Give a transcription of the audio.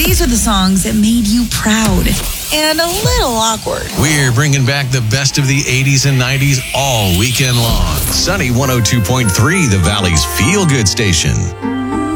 These are the songs that made you proud and a little awkward. We're bringing back the best of the 80s and 90s all weekend long. Sunny 102.3, the Valley's feel-good station.